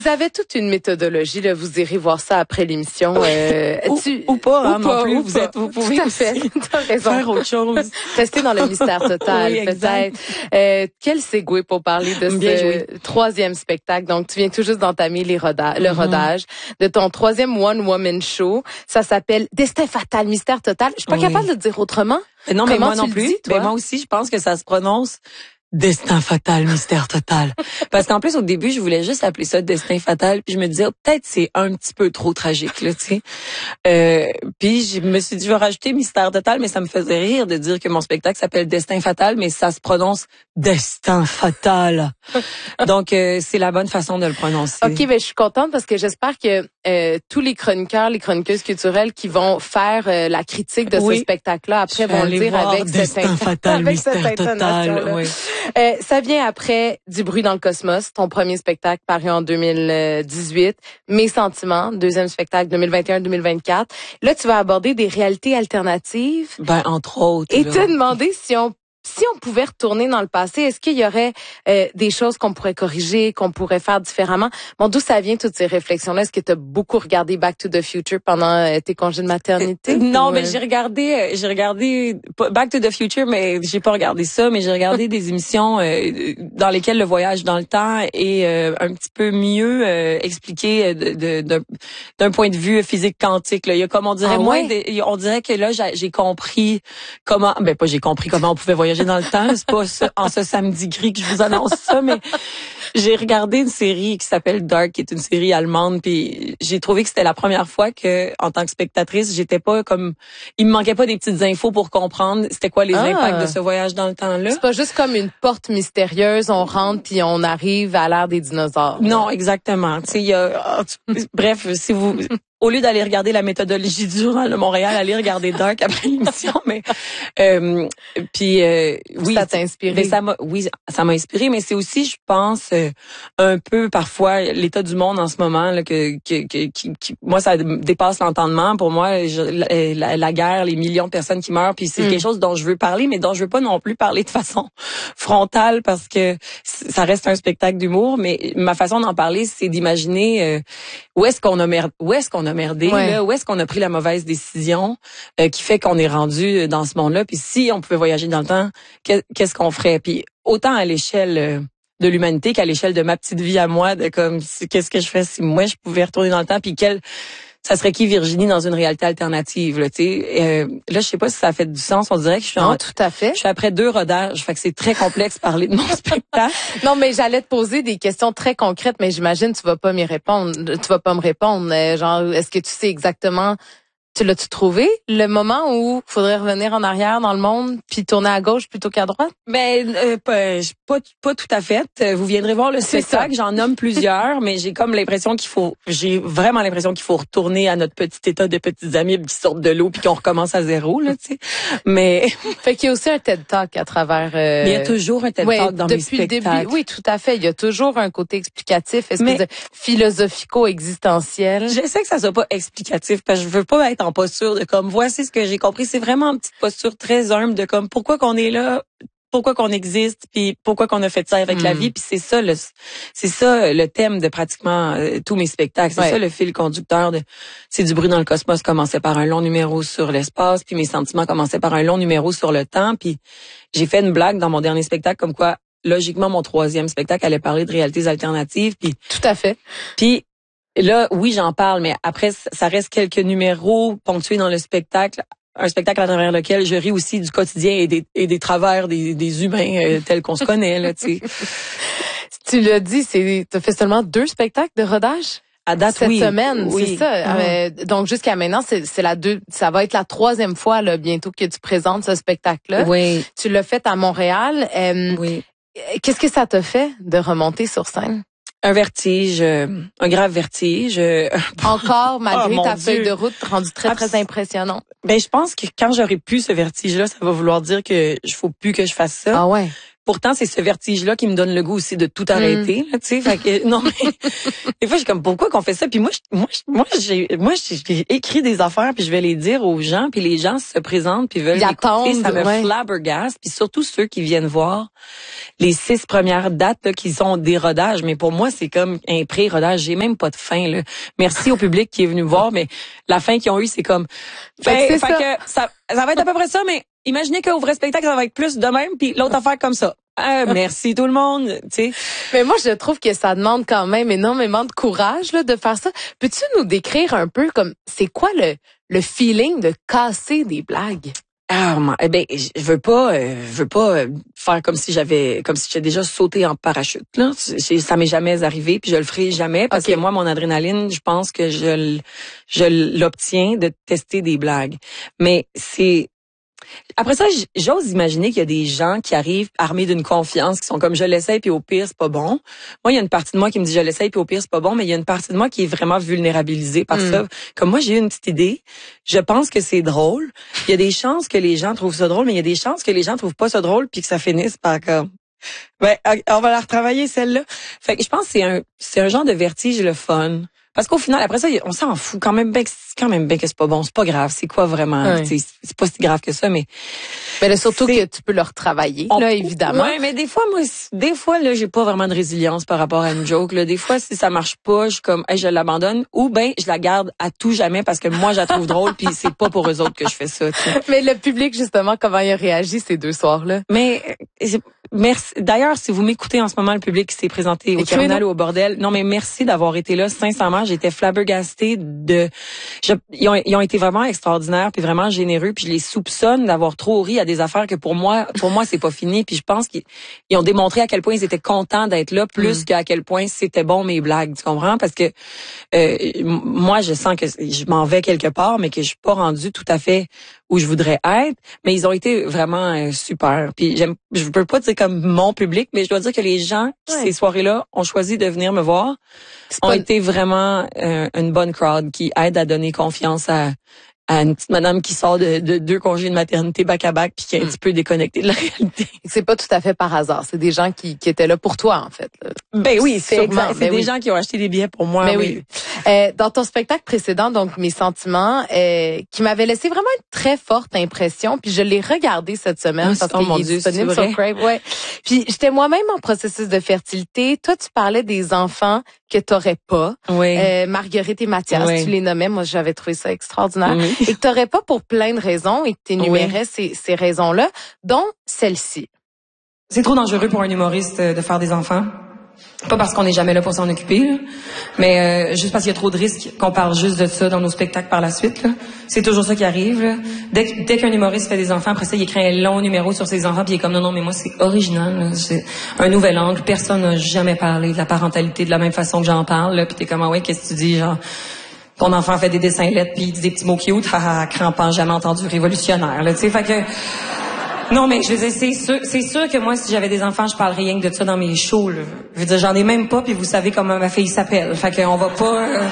Vous avez toute une méthodologie, là. Vous irez voir ça après l'émission. Ou pas, hein, non plus. Vous pouvez tout à fait. T'as raison. faire autre chose. Rester dans le mystère total, oui, peut-être. Quel segue pour parler de ce troisième spectacle. Donc, tu viens tout juste d'entamer le rodage de ton troisième one-woman show. Ça s'appelle Destin fatal, mystère total. Je suis pas capable de le dire autrement. Non, mais moi non plus. Dis, toi? Ben, moi aussi, je pense que ça se prononce Destin fatal, mystère total. Parce qu'en plus, au début, je voulais juste appeler ça Destin fatal, puis je me disais, peut-être c'est un petit peu trop tragique, là, tu sais. Puis je me suis dit, je vais rajouter mystère total, mais ça me faisait rire de dire que mon spectacle s'appelle Destin fatal, mais ça se prononce Destin fatal. Donc, c'est la bonne façon de le prononcer. OK, ben je suis contente parce que j'espère que tous les chroniqueurs, les chroniqueuses culturelles qui vont faire la critique de ce spectacle-là, après vont le dire avec Destin fatal, mystère total. Oui. Ça vient après Du bruit dans le cosmos, ton premier spectacle paru en 2018, Mes sentiments, deuxième spectacle 2021-2024. Là, tu vas aborder des réalités alternatives. Ben, entre autres. Et te demander si on pouvait retourner dans le passé, est-ce qu'il y aurait des choses qu'on pourrait corriger, qu'on pourrait faire différemment? Bon, d'où ça vient toutes ces réflexions-là? Est-ce que tu as beaucoup regardé Back to the Future pendant tes congés de maternité? Non, mais j'ai regardé Back to the Future, mais j'ai pas regardé ça, mais j'ai regardé des émissions dans lesquelles le voyage dans le temps est un petit peu mieux expliqué d'un point de vue physique quantique. Là. Il y a comme on dirait on dirait que là j'ai compris comment, ben pas j'ai compris comment on pouvait voyager dans le temps, c'est pas ça, en ce samedi gris que je vous annonce ça, mais j'ai regardé une série qui s'appelle Dark, qui est une série allemande, puis j'ai trouvé que c'était la première fois que, en tant que spectatrice, j'étais pas comme, il me manquait pas des petites infos pour comprendre c'était quoi les impacts de ce voyage dans le temps-là. C'est pas juste comme une porte mystérieuse, on rentre puis on arrive à l'ère des dinosaures. Non, exactement. Tu sais, il y a, bref, si vous, au lieu d'aller regarder la méthodologie du Journal de Montréal, allez regarder Dark après l'émission, mais oui, ça t'a inspiré. Ça m'a inspiré, mais c'est aussi, je pense, un peu parfois l'état du monde en ce moment là, qui moi ça dépasse l'entendement. Pour moi, la guerre, les millions de personnes qui meurent, puis c'est quelque chose dont je veux parler, mais dont je veux pas non plus parler de façon frontale parce que ça reste un spectacle d'humour. Mais ma façon d'en parler, c'est d'imaginer où est-ce qu'on a merdé, là, où est-ce qu'on a pris la mauvaise décision qui fait qu'on est rendu dans ce monde-là. Puis si on pouvait voyager dans le temps, qu'est-ce qu'on ferait? Puis autant à l'échelle de l'humanité qu'à l'échelle de ma petite vie à moi, de comme qu'est-ce que je ferais si moi je pouvais retourner dans le temps, puis ça serait qui Virginie dans une réalité alternative, là, tu sais. Là, je sais pas si ça fait du sens. On dirait que je suis tout à fait. Je suis après 2 rodages, fait que c'est très complexe parler de mon spectacle. Non, mais j'allais te poser des questions très concrètes, mais j'imagine tu vas pas me répondre. Genre, est-ce que tu sais exactement? Tu l'as-tu trouvé, le moment où il faudrait revenir en arrière dans le monde puis tourner à gauche plutôt qu'à droite? Ben pas tout à fait. Vous viendrez voir le spectacle, j'en nomme plusieurs, mais j'ai vraiment l'impression qu'il faut retourner à notre petit état de petites amibes qui sortent de l'eau puis qu'on recommence à zéro là, tu sais. Mais fait qu'il y a aussi un TED Talk à travers il y a toujours un TED Talk dans mes spectacles. Depuis le début. Oui, tout à fait, il y a toujours un côté explicatif, philosophico-existentiel. Je sais que ça soit pas explicatif parce que je veux pas être en posture de comme voici ce que j'ai compris, c'est vraiment une petite posture très humble de comme pourquoi qu'on est là, pourquoi qu'on existe, puis pourquoi qu'on a fait ça avec la vie, puis c'est ça le thème de pratiquement tous mes spectacles, c'est ça le fil conducteur c'est Du bruit dans le cosmos commençait par un long numéro sur l'espace, puis Mes sentiments commençaient par un long numéro sur le temps, puis j'ai fait une blague dans mon dernier spectacle comme quoi logiquement mon troisième spectacle allait parler de réalités alternatives, puis tout à fait. Puis là, oui, j'en parle, mais après, ça reste quelques numéros ponctués dans le spectacle. Un spectacle à travers lequel je ris aussi du quotidien et des travers des humains tels qu'on se connaît, là, tu sais. Tu l'as dit, t'as fait seulement 2 spectacles de rodage? À date, cette semaine, c'est ça. Donc jusqu'à maintenant, ça va être la 3e fois là, bientôt que tu présentes ce spectacle-là. Oui. Tu l'as fait à Montréal. Oui. Qu'est-ce que ça t'a fait de remonter sur scène? Un vertige, un grave vertige. Encore, malgré ta feuille de route rendue très, très impressionnante. Ben, je pense que quand j'aurai plus ce vertige-là, ça va vouloir dire que il faut plus que je fasse ça. Ah ouais. pourtant, c'est ce vertige-là qui me donne le goût aussi de tout arrêter, là, tu sais. Fait que, non, mais, des fois, je suis comme, pourquoi qu'on fait ça? Puis j'ai écrit des affaires, puis je vais les dire aux gens, puis les gens se présentent, puis veulent écouter. Ça me flabbergasse. Puis surtout ceux qui viennent voir les 6 premières dates, là, qui sont des rodages. Mais pour moi, c'est comme un pré-rodage. J'ai même pas de fin, là. Merci au public qui est venu voir, mais la fin qu'ils ont eue, c'est comme, fait que ça va être à peu près ça, mais imaginez qu'au vrai spectacle, ça va être plus de même, puis l'autre affaire comme ça. Merci tout le monde, tu sais. Mais moi, je trouve que ça demande quand même énormément de courage là, de faire ça. Peux-tu nous décrire un peu comme c'est quoi le feeling de casser des blagues? Eh ben, je veux pas faire comme si j'avais déjà sauté en parachute là. Ça m'est jamais arrivé, puis je le ferai jamais parce que moi, mon adrénaline, je pense que je l'obtiens de tester des blagues. Mais après ça, j'ose imaginer qu'il y a des gens qui arrivent armés d'une confiance, qui sont comme je l'essaye puis au pire c'est pas bon. Moi, il y a une partie de moi qui me dit je l'essaye puis au pire c'est pas bon, mais il y a une partie de moi qui est vraiment vulnérabilisée par ça. Comme moi, j'ai eu une petite idée, je pense que c'est drôle. Il y a des chances que les gens trouvent ça drôle, mais il y a des chances que les gens trouvent pas ça drôle puis que ça finisse par comme on va la retravailler celle-là. Fait que je pense que c'est un genre de vertige le fun. Parce qu'au final, après ça, on s'en fout quand même bien que c'est pas bon. C'est pas grave. C'est quoi vraiment? Ouais. C'est pas si grave que ça, mais là, surtout que tu peux le retravailler, là, évidemment. Ouais, mais des fois, là, j'ai pas vraiment de résilience par rapport à une joke, là. Des fois, si ça marche pas, je suis comme, je l'abandonne, ou ben, je la garde à tout jamais parce que moi, je la trouve drôle puis c'est pas pour eux autres que je fais ça, t'sais. Mais le public, justement, comment il a réagi ces 2 soirs-là? Mais, merci. D'ailleurs, si vous m'écoutez en ce moment, le public qui s'est présenté au Terminal ou au Bordel, non, mais merci d'avoir été là. Sincèrement, j'étais flabbergastée ils ont été vraiment extraordinaires puis vraiment généreux, puis je les soupçonne d'avoir trop ri à des affaires que pour moi c'est pas fini, puis je pense qu'ils ont démontré à quel point ils étaient contents d'être là plus qu'à quel point c'était bon mes blagues, tu comprends? Parce que moi je sens que je m'en vais quelque part mais que je suis pas rendue tout à fait où je voudrais être, mais ils ont été vraiment super. Puis je peux pas dire comme mon public, mais je dois dire que les gens qui ces soirées-là ont choisi de venir me voir ont été vraiment une bonne crowd qui aide à donner confiance à une petite madame qui sort de 2 congés de maternité back-à-back puis qui est un petit peu déconnectée de la réalité. C'est pas tout à fait par hasard. C'est des gens qui étaient là pour toi, en fait. Ben oui, c'est exact. C'est des gens qui ont acheté des billets pour moi. Mais oui. Dans ton spectacle précédent, donc Mes sentiments, qui m'avait laissé vraiment une très forte impression, puis je l'ai regardé cette semaine parce qu'il est disponible sur Crave. Ouais. Puis j'étais moi-même en processus de fertilité. Toi, tu parlais des enfants que t'aurais pas. Oui. Marguerite et Mathias, tu les nommais. Moi, j'avais trouvé ça extraordinaire. Oui. Et que t'aurais pas pour plein de raisons et que t'énumérais ces raisons-là, dont celle-ci. C'est trop dangereux pour un humoriste de faire des enfants. Pas parce qu'on n'est jamais là pour s'en occuper, là, mais juste parce qu'il y a trop de risques qu'on parle juste de ça dans nos spectacles par la suite. Là. C'est toujours ça qui arrive. Là. Dès qu'un humoriste fait des enfants, après ça, il écrit un long numéro sur ses enfants, puis il est comme non, mais moi c'est original. Là. C'est un nouvel angle. Personne n'a jamais parlé de la parentalité de la même façon que j'en parle. Là. Puis t'es comme qu'est-ce que tu dis, genre ton enfant fait des dessins lettres puis il dit des petits mots cute, crampant, jamais entendu, révolutionnaire. Là, tu sais, fait que non, mais je veux dire, c'est sûr que moi, si j'avais des enfants, je parlerais rien que de ça dans mes shows, là. Je veux dire, j'en ai même pas, puis vous savez comment ma fille s'appelle. Fait qu'on va pas...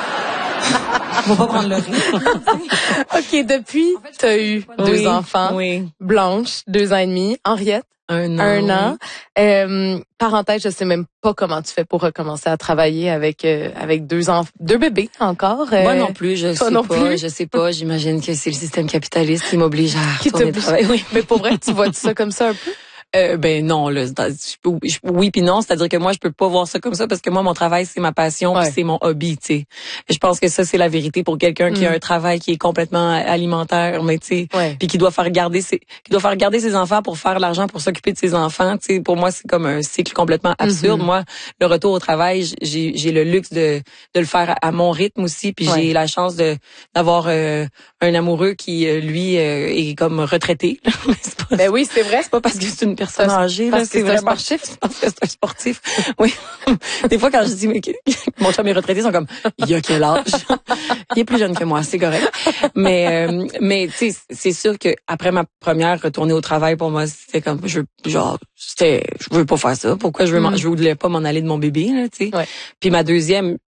on va pas prendre le risque. OK, depuis, t'as eu 2 enfants. Oui. Blanche, 2 ans et demi. Henriette. 1 an. Parenthèse, je sais même pas comment tu fais pour recommencer à travailler avec 2 bébés encore. Moi non plus, je sais pas. J'imagine que c'est le système capitaliste qui m'oblige à retourner travailler. Oui. Mais pour vrai, tu vois ça comme ça un peu? Ben non, là, oui puis non, c'est-à-dire que moi je peux pas voir ça comme ça parce que moi mon travail c'est ma passion, puis c'est mon hobby, tu sais. Je pense que ça c'est la vérité pour quelqu'un qui a un travail qui est complètement alimentaire, mais tu sais, puis qui doit faire garder ses enfants pour faire l'argent pour s'occuper de ses enfants, tu sais. Pour moi c'est comme un cycle complètement absurde. Moi, le retour au travail, j'ai le luxe de le faire à mon rythme aussi, puis j'ai la chance d'avoir un amoureux qui lui est comme retraité. Ben oui, c'est vrai. C'est pas parce que c'est une personne âgée, là, c'est vraiment sportif. Parce que c'est un sportif. Oui. Des fois, quand je dis, mais mon chum est retraité, ils sont comme, il a quel âge? Il est plus jeune que moi, c'est correct. Mais tu sais, c'est sûr que après ma première retournée au travail, pour moi, c'était comme, je veux pas faire ça. Pourquoi je voulais pas m'en aller de mon bébé, là, tu sais. Puis ma deuxième,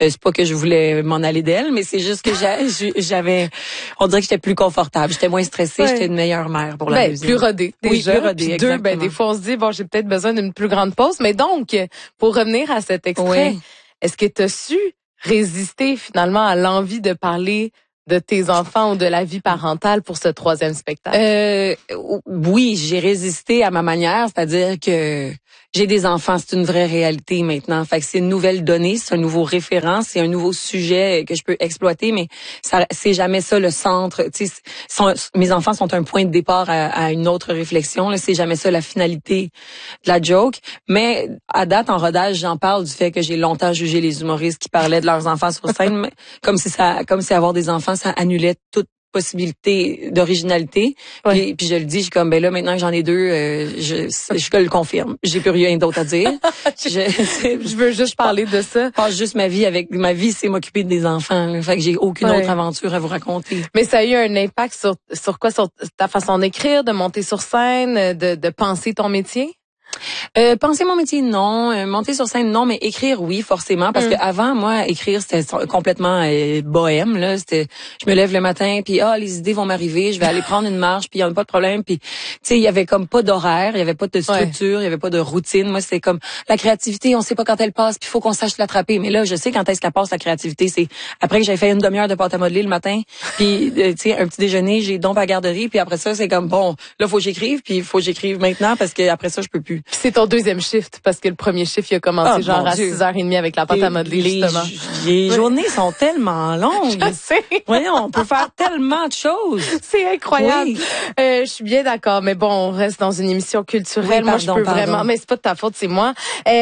C'est pas que je voulais m'en aller d'elle, mais c'est juste que j'avais, on dirait que j'étais plus confortable, j'étais moins stressée, j'étais une meilleure mère pour la deuxième. Plus rodée. Oui, déjà. plus rodée, Puis exactement. des fois on se dit bon, j'ai peut-être besoin d'une plus grande pause. Mais donc, pour revenir à cet extrait, est-ce que tu as su résister finalement à l'envie de parler de tes enfants ou de la vie parentale pour ce troisième spectacle? Oui, j'ai résisté à ma manière, c'est-à-dire que j'ai des enfants, c'est une vraie réalité maintenant. Fait que c'est une nouvelle donnée, c'est un nouveau référent, c'est un nouveau sujet que je peux exploiter, mais ça, c'est jamais ça le centre. Tu sais, mes enfants sont un point de départ à une autre réflexion. Là, c'est jamais ça la finalité de la joke. Mais à date, en rodage, j'en parle du fait que j'ai longtemps jugé les humoristes qui parlaient de leurs enfants sur scène, mais comme si avoir des enfants, ça annulait toute possibilité d'originalité. Puis je le dis, je suis comme, ben là, maintenant que j'en ai deux, je le confirme. J'ai plus rien d'autre à dire. Je veux juste parler de ça. Je passe juste ma vie, c'est m'occuper des enfants. Là. Fait que j'ai aucune autre aventure à vous raconter. Mais ça a eu un impact sur quoi? Sur ta façon d'écrire, de monter sur scène, de penser ton métier? Penser mon métier, non. Monter sur scène, non. Mais écrire, oui, forcément. Parce que avant, moi, écrire, c'était complètement bohème. Là, c'était, je me lève le matin, puis les idées vont m'arriver. Je vais aller prendre une marche, puis il y a pas de problème. Puis, tu sais, il y avait comme pas d'horaire, il y avait pas de structure, il y avait pas de routine. Moi, c'était comme la créativité, on sait pas quand elle passe, puis il faut qu'on sache l'attraper. Mais là, je sais quand est-ce qu'elle passe la créativité. C'est après que j'ai fait une demi-heure de pâte à modeler le matin, puis tu sais, un petit déjeuner, j'ai donc à la garderie, puis après ça, c'est comme bon, là, faut que j'écrive, puis il faut que j'écrive maintenant parce que après ça, je peux plus. Puis c'est ton deuxième shift, parce que le premier shift, il a commencé genre à 6h30 avec la pâte à modeler, justement. Les journées sont tellement longues. Je sais. Voyons, on peut faire tellement de choses. C'est incroyable. Oui. Je suis bien d'accord, mais bon, on reste dans une émission culturelle. Moi, je peux vraiment, mais c'est pas de ta faute, c'est moi.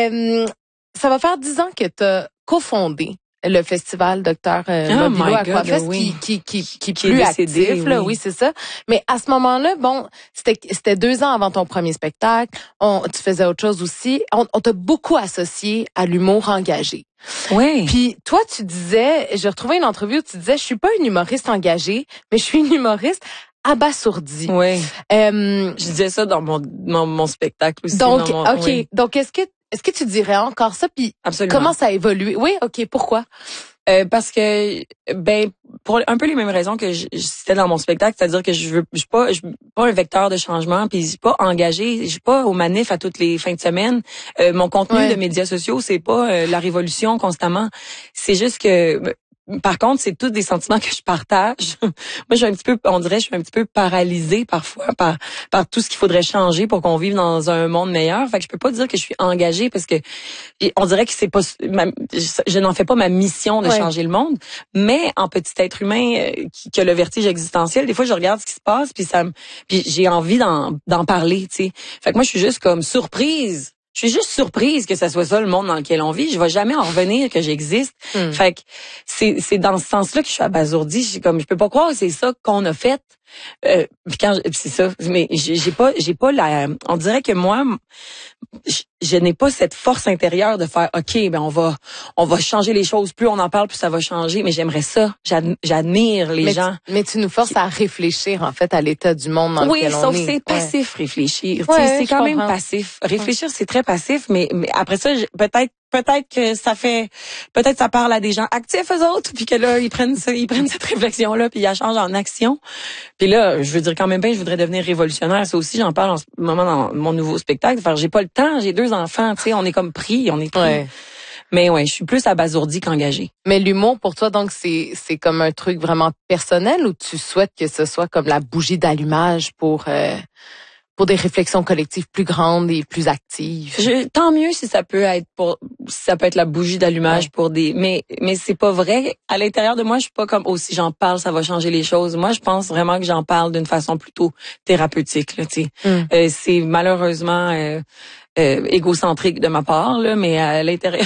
Ça va faire 10 ans que tu as cofondé le festival Dr Mobilo Aquafest qui est plus actif là, oui, c'est ça. Mais à ce moment-là, bon, c'était 2 ans avant ton premier spectacle, tu faisais autre chose aussi, on t'a beaucoup associé à l'humour engagé. Oui. Puis toi tu disais, j'ai retrouvé une entrevue où tu disais je suis pas une humoriste engagée, mais je suis une humoriste abasourdie. Oui. Je disais ça dans mon spectacle aussi. Donc donc est-ce que tu dirais encore ça? Puis comment ça a évolué? Oui, OK. Pourquoi? Parce que, pour un peu les mêmes raisons que je citais dans mon spectacle, c'est-à-dire que je suis pas un vecteur de changement, puis je suis pas engagée, je suis pas au manif à toutes les fins de semaine. Mon contenu de médias sociaux, c'est pas la révolution constamment. C'est juste que par contre, c'est tous des sentiments que je partage. Moi, je suis un petit peu paralysée parfois par tout ce qu'il faudrait changer pour qu'on vive dans un monde meilleur. Fait que je peux pas dire que je suis engagée parce que on dirait que c'est pas je n'en fais pas ma mission de changer le monde, mais en petit être humain qui a le vertige existentiel, des fois je regarde ce qui se passe puis j'ai envie d'en parler, tu sais. Fait que moi je suis juste comme surprise. Je suis juste surprise que ça soit ça le monde dans lequel on vit. Je vais jamais en revenir que j'existe. Fait que c'est dans ce sens-là que je suis abasourdie. Je peux pas croire que c'est ça qu'on a fait. C'est ça. Mais j'ai pas la. On dirait que moi, je n'ai pas cette force intérieure de faire OK, on va changer les choses. Plus on en parle, plus ça va changer. Mais j'aimerais ça. J'admire les gens. Mais tu nous forces à réfléchir en fait à l'état du monde dans lequel on est. Oui, sauf c'est passif réfléchir. C'est quand même passif. Réfléchir, c'est très passif. Mais après ça, peut-être que ça parle à des gens actifs eux autres, puis que là ils prennent cette réflexion là, puis ils la changent en action. Puis là, je veux dire quand même je voudrais devenir révolutionnaire. Ça aussi, j'en parle en ce moment dans mon nouveau spectacle. J'ai pas le temps, j'ai 2 enfants, tu sais, on est comme pris. Ouais. Mais je suis plus abasourdie qu'engagée. Mais l'humour pour toi, donc c'est comme un truc vraiment personnel ou tu souhaites que ce soit comme la bougie d'allumage pour des réflexions collectives plus grandes et plus actives? Tant mieux si ça peut être la bougie d'allumage pour des, mais c'est pas vrai. À l'intérieur de moi, je suis pas comme si j'en parle, ça va changer les choses. Moi, je pense vraiment que j'en parle d'une façon plutôt thérapeutique, là, tu sais. C'est malheureusement, égocentrique de ma part là, mais à l'intérieur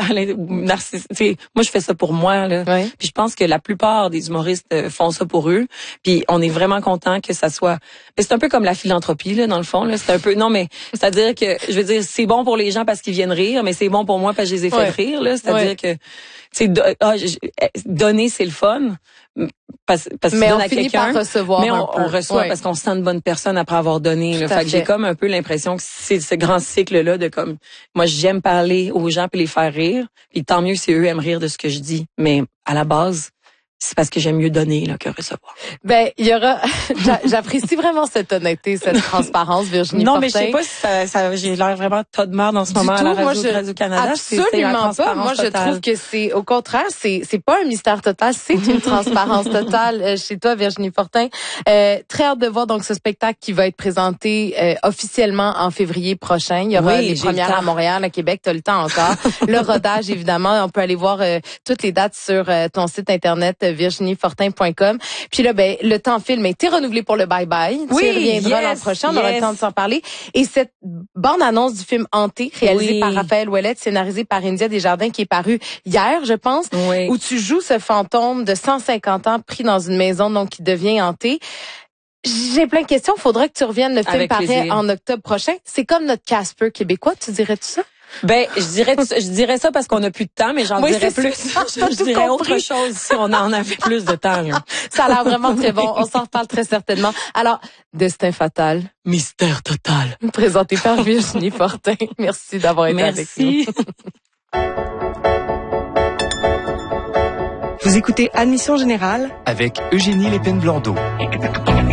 moi je fais ça pour moi là. Puis je pense que la plupart des humoristes font ça pour eux. Puis on est vraiment content que ça soit c'est un peu comme la philanthropie là dans le fond là, c'est un peu c'est-à-dire que je veux dire c'est bon pour les gens parce qu'ils viennent rire, mais c'est bon pour moi parce que je les ai fait rire là, c'est-à-dire que donner c'est le fun. parce que mais tu on donnes à finit quelqu'un. par recevoir Mais un peu. on reçoit parce qu'on se sent une bonne personne après avoir donné. Là. Fait que j'ai comme un peu l'impression que c'est ce grand cycle-là de comme, moi, j'aime parler aux gens puis les faire rire. Puis tant mieux si eux aiment rire de ce que je dis. Mais à la base, c'est parce que j'aime mieux donner là, que recevoir. Ben, il y aura, j'apprécie vraiment cette honnêteté, cette transparence, Virginie Non, Fortin. mais je sais pas si ça j'ai l'air vraiment tas de merde en ce moment à la Radio-Canada. Absolument pas. Moi, je trouve que c'est, au contraire, c'est pas un mystère total, c'est une transparence totale chez toi, Virginie Fortin. Très hâte de voir donc ce spectacle qui va être présenté officiellement en février prochain. Il y aura les premières à Montréal, à Québec, t'as le temps encore. Le rodage, évidemment, on peut aller voir toutes les dates sur ton site internet virginiefortin.com. Puis là, ben, le temps film a été renouvelé pour le bye-bye. Tu reviendras l'an prochain, on aura le temps de s'en parler. Et cette bande-annonce du film Hanté, réalisé par Raphaël Ouellette, scénarisé par India Desjardins, qui est paru hier, je pense, où tu joues ce fantôme de 150 ans pris dans une maison, donc qui devient hanté. J'ai plein de questions. Faudrait que tu reviennes. Le film paraît en octobre prochain. C'est comme notre Casper québécois. Tu dirais-tu ça? Ben, je dirais ça parce qu'on a plus de temps, mais j'en dirais plus. Je dirais autre chose si on en avait plus de temps. Là. Ça a l'air vraiment très bon. On s'en reparle très certainement. Alors, Destin fatal. Mystère total. Présenté par Virginie Fortin. Merci d'avoir été avec nous. Vous écoutez Admission Générale avec Eugénie Lépine-Blondeau.